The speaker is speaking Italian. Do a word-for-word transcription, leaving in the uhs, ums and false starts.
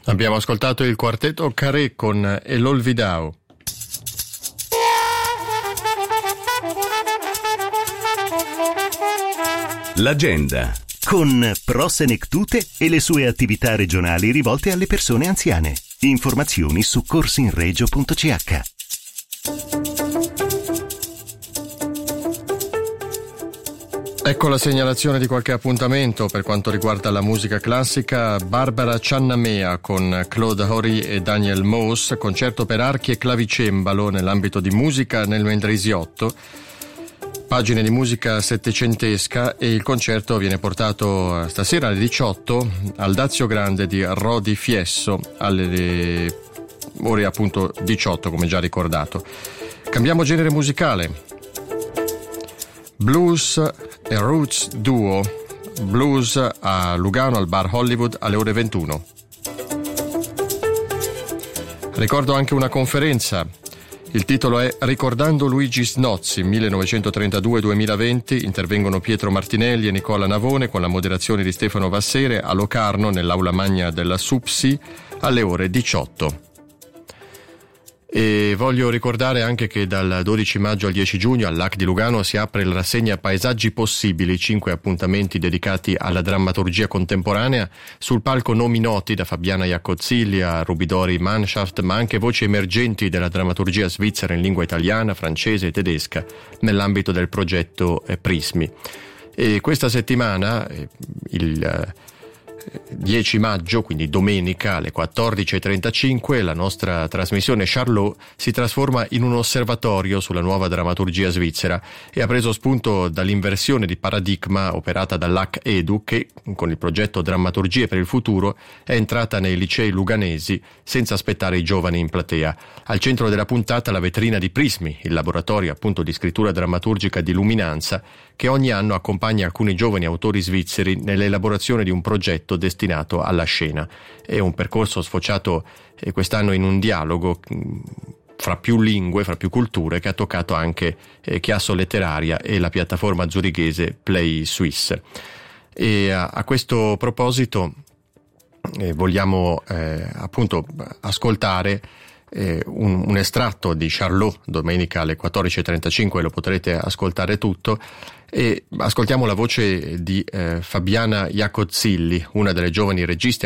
Abbiamo ascoltato il quartetto Carré con El Olvidao. L'agenda con Pro Senectute e le sue attività regionali rivolte alle persone anziane. Informazioni su corsinregio punto c h. Ecco la segnalazione di qualche appuntamento per quanto riguarda la musica classica. Barbara Ciannamea con Claude Horry e Daniel Moos, concerto per archi e clavicembalo nell'ambito di musica nel Mendrisiotto. Pagine di musica settecentesca, e il concerto viene portato stasera alle diciotto al Dazio Grande di Rodi Fiesso alle ore appunto diciotto, come già ricordato. Cambiamo genere musicale. Blues e Roots Duo, blues a Lugano al Bar Hollywood alle ore ventuno. Ricordo anche una conferenza. Il titolo è Ricordando Luigi Snozzi, millenovecentotrentadue duemilaventi. Intervengono Pietro Martinelli e Nicola Navone con la moderazione di Stefano Vassere a Locarno nell'aula magna della SUPSI alle ore diciotto. E voglio ricordare anche che dal dodici maggio al dieci giugno al L A C di Lugano si apre la rassegna Paesaggi Possibili, cinque appuntamenti dedicati alla drammaturgia contemporanea, sul palco nomi noti da Fabiana Iaccozzilli a Rubidori Manshaft, ma anche voci emergenti della drammaturgia svizzera in lingua italiana, francese e tedesca nell'ambito del progetto Prismi. E questa settimana, il dieci maggio, quindi domenica alle quattordici e trentacinque, la nostra trasmissione Charlot si trasforma in un osservatorio sulla nuova drammaturgia svizzera e ha preso spunto dall'inversione di paradigma operata dall'A C Edu, che con il progetto Drammaturgie per il futuro è entrata nei licei luganesi senza aspettare i giovani in platea. Al centro della puntata la vetrina di Prismi, il laboratorio appunto di scrittura drammaturgica di Luminanza, che ogni anno accompagna alcuni giovani autori svizzeri nell'elaborazione di un progetto destinato alla scena. È un percorso sfociato eh, quest'anno in un dialogo mh, fra più lingue, fra più culture, che ha toccato anche eh, Chiasso Letteraria e la piattaforma zurichese Play Suisse. E a, a questo proposito eh, vogliamo eh, appunto ascoltare Eh, un, un estratto di Charlot domenica alle quattordici e trentacinque, lo potrete ascoltare tutto, e ascoltiamo la voce di eh, Fabiana Iaccozzilli, una delle giovani registe